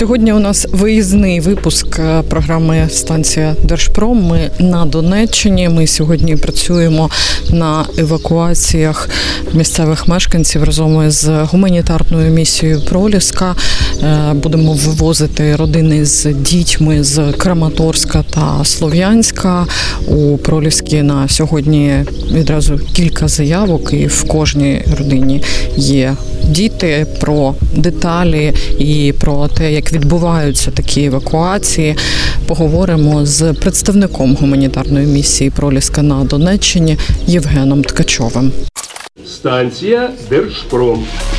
Сьогодні у нас виїзний випуск програми «Станція Держпром». Ми на Донеччині. Ми сьогодні працюємо на евакуаціях місцевих мешканців разом із гуманітарною місією «Проліска». Будемо вивозити родини з дітьми з Краматорська та Слов'янська. У Проліскі на сьогодні відразу кілька заявок, і в кожній родині є діти. Про деталі і про те, як відбуваються такі евакуації, поговоримо з представником гуманітарної місії «Проліска» на Донеччині Євгеном Ткачовим. Станція Держпром.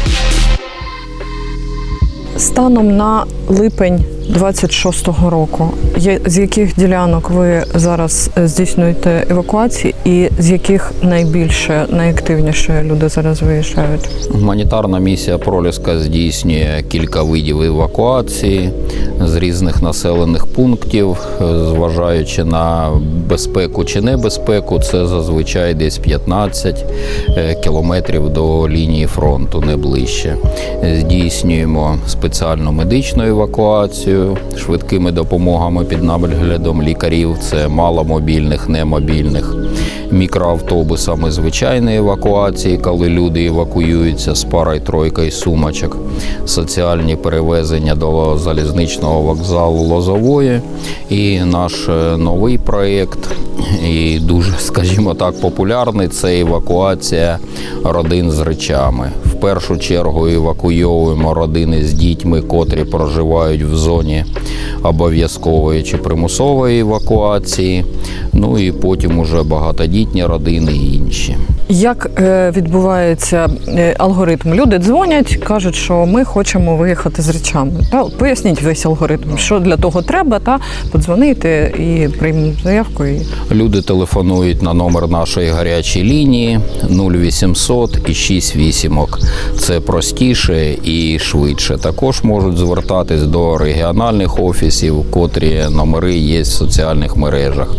Станом на липень 26-го року, з яких ділянок ви зараз здійснюєте евакуації і з яких найбільше, найактивніше люди зараз виїжджають? Гуманітарна місія «Проліска» здійснює кілька видів евакуації з різних населених пунктів, зважаючи на безпеку чи небезпеку. Це зазвичай десь 15 кілометрів до лінії фронту, не ближче. Здійснюємо спеціальну медичну евакуацію швидкими допомогами під наглядом лікарів. Це маломобільних, немобільних. Мікроавтобусами звичайної евакуації, коли люди евакуюються з парою, тройкою сумочок. Соціальні перевезення до залізничного вокзалу Лозової. І наш новий проєкт, і дуже, скажімо так, популярний, це евакуація родин з речами. В першу чергу евакуйовуємо родини з дітьми, котрі проживають в зоні обов'язкової чи примусової евакуації. Ну і потім уже багатодітні родини і інші. Як відбувається алгоритм? Люди дзвонять, кажуть, що ми хочемо виїхати з речами. Поясніть весь алгоритм, що для того треба, подзвонити і приймемо заявку. Люди телефонують на номер нашої гарячої лінії 0800 і 6 вісімок. Це простіше і швидше. Також можуть звертатись до регіональних офісів, котрі номери є в соціальних мережах.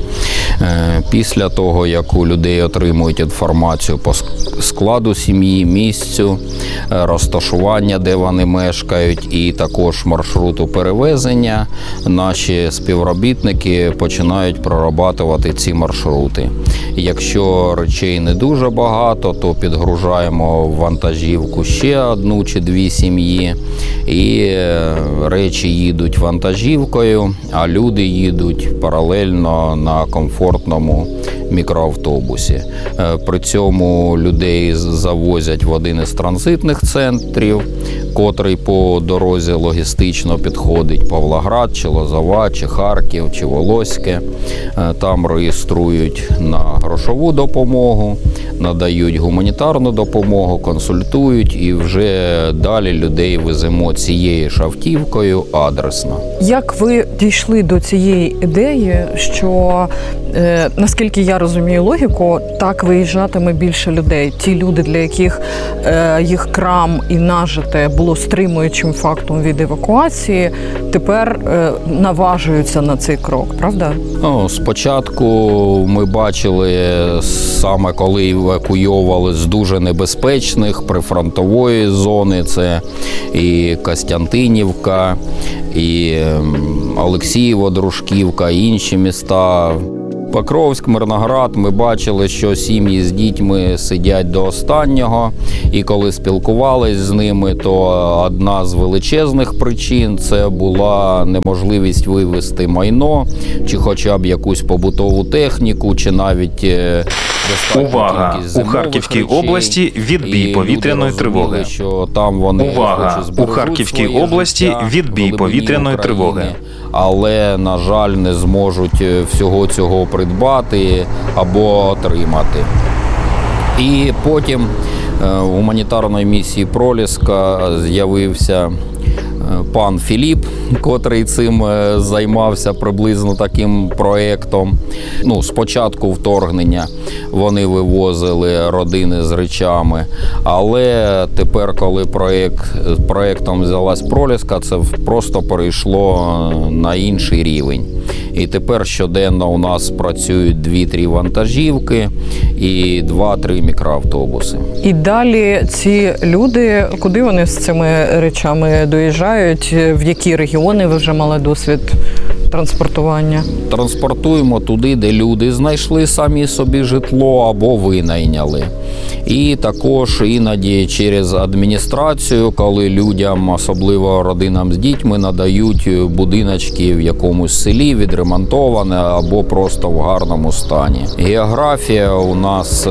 Після того, як у людей отримують інформацію по складу сім'ї, місцю, розташування, де вони мешкають, і також маршруту перевезення, наші співробітники починають прорабатувати ці маршрути. Якщо речей не дуже багато, то підгружаємо в вантажівку ще одну чи дві сім'ї, і речі їдуть вантажівкою, а люди їдуть паралельно на комфортному мікроавтобусі. При цьому людей завозять в один із транзитних центрів, котрий по дорозі логістично підходить: Павлоград, чи Лозова, чи Харків, чи Волоське. Там реєструють на грошову допомогу, надають гуманітарну допомогу, консультують, і вже далі людей веземо цією ж автівкою адресно. Як ви дійшли до цієї ідеї, що, наскільки я розумію логіку, так виїжджатиме більше людей? Ті люди, для яких їх крам і нажите було стримуючим фактом від евакуації, тепер наважуються на цей крок, правда? Спочатку ми бачили, саме коли евакуйовували з дуже небезпечних прифронтової зони, це і Костянтинівка, і Олексіїво, Дружківка, і інші міста. Покровськ, Мирноград, ми бачили, що сім'ї з дітьми сидять до останнього, і коли спілкувались з ними, то одна з величезних причин – це була неможливість вивезти майно, чи хоча б якусь побутову техніку, чи навіть увага! У Харківській області відбій повітряної тривоги. Увага! У Харківській області відбій повітряної тривоги. Але, на жаль, не зможуть всього цього придбати або отримати. І потім у гуманітарної місії «Проліска» з'явився пан Філіп, котрий цим займався приблизно таким проєктом. Спочатку вторгнення вони вивозили родини з речами, але тепер, коли проєктом взялась «Проліска», це просто перейшло на інший рівень. І тепер щоденно у нас працюють 2-3 вантажівки і 2-3 мікроавтобуси. І далі ці люди, куди вони з цими речами доїжджають? їздять? В які регіони ви вже мали досвід транспортування? Транспортуємо туди, де люди знайшли самі собі житло або винайняли. І також іноді через адміністрацію, коли людям, особливо родинам з дітьми, надають будиночки в якомусь селі, відремонтоване або просто в гарному стані. Географія у нас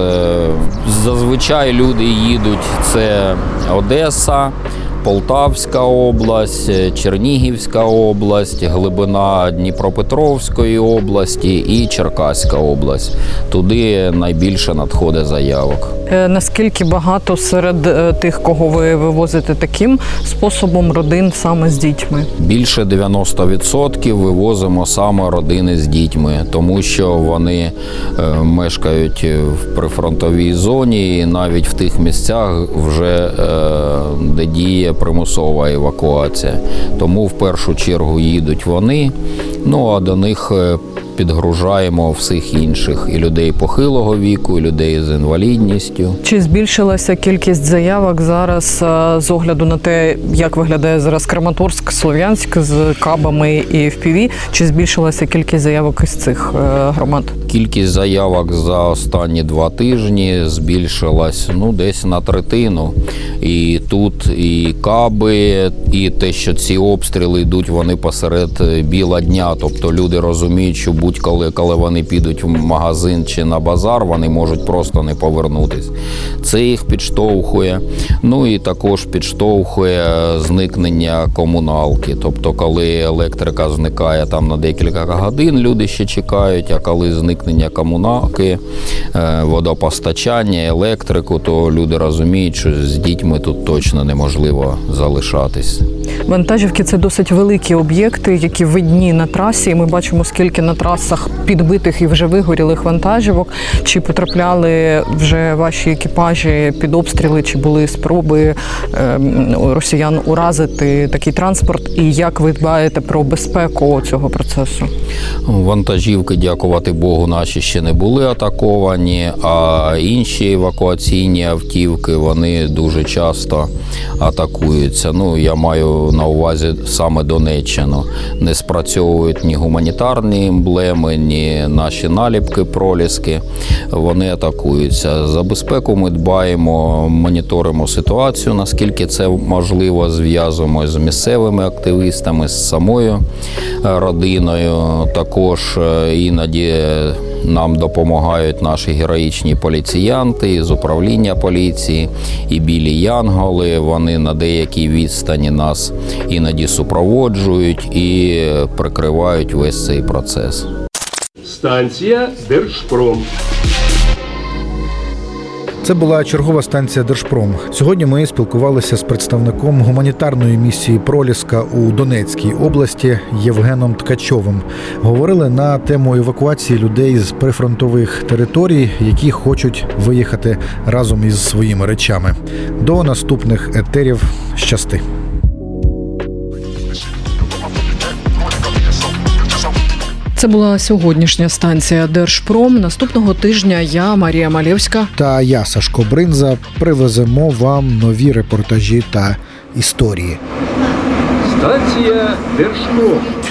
зазвичай люди їдуть, це Одеса, Полтавська область, Чернігівська область, глибина Дніпропетровської області і Черкаська область. Туди найбільше надходить заявок. Наскільки багато серед тих, кого ви вивозите таким способом, родин саме з дітьми? Більше 90% вивозимо саме родини з дітьми, тому що вони мешкають в прифронтовій зоні і навіть в тих місцях, вже де діє примусова евакуація. Тому в першу чергу їдуть вони, ну а до них підгружаємо всіх інших, і людей похилого віку, і людей з інвалідністю. Чи збільшилася кількість заявок зараз з огляду на те, як виглядає зараз Краматорськ, Слов'янськ з кабами і FPV? Чи збільшилася кількість заявок із цих громад? Кількість заявок за останні 2 тижні збільшилась десь на третину. І тут і каби, і те, що ці обстріли йдуть, вони посеред біла дня. Тобто люди розуміють, що будь-коли, коли вони підуть в магазин чи на базар, вони можуть просто не повернутись. Це їх підштовхує. Ну і також підштовхує зникнення комуналки. Тобто, коли електрика зникає там на декілька годин, люди ще чекають, а коли зникнення комуналки, водопостачання, електрику, то люди розуміють, що з дітьми тут точно неможливо залишатись. Вантажівки – це досить великі об'єкти, які видні на трасі. І ми бачимо, скільки на трасах підбитих і вже вигорілих вантажівок. Чи потрапляли вже ваші екіпажі під обстріли, чи були спроби росіян уразити такий транспорт? І як ви дбаєте про безпеку цього процесу? Вантажівки, дякувати Богу, наші ще не були атаковані, а інші евакуаційні автівки, вони дуже часто атакуються. Я маю на увазі саме Донеччину. Не спрацьовують ні гуманітарні емблеми, ні наші наліпки, проліски. Вони атакуються. За безпеку ми дбаємо, моніторимо ситуацію, наскільки це можливо, зв'язуємося з місцевими активістами, з самою родиною. Також іноді нам допомагають наші героїчні поліціянти з управління поліції і білі янголи. Вони на деякій відстані нас іноді супроводжують і прикривають весь цей процес. Станція Держпром. Це була чергова станція Держпром. Сьогодні ми спілкувалися з представником гуманітарної місії «Проліска» у Донецькій області Євгеном Ткачовим. Говорили на тему евакуації людей з прифронтових територій, які хочуть виїхати разом із своїми речами. До наступних етерів. Щасти! Це була сьогоднішня станція Держпром. Наступного тижня я, Марія Малєвська та я, Сашко Бринза, привеземо вам нові репортажі та історії. Станція Держпром.